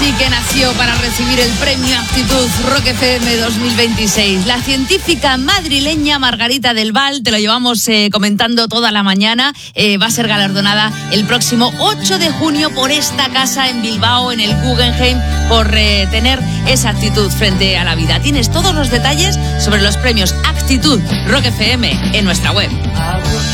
sí que nació para recibir el premio Actitud Rock FM 2026. La científica madrileña Margarita del Val, te lo llevamos comentando toda la mañana, va a ser galardonada el próximo 8 de junio por esta casa en Bilbao, en el Guggenheim, por tener esa actitud frente a la vida. Tienes todos los detalles sobre los premios Actitud Rock FM en nuestra web.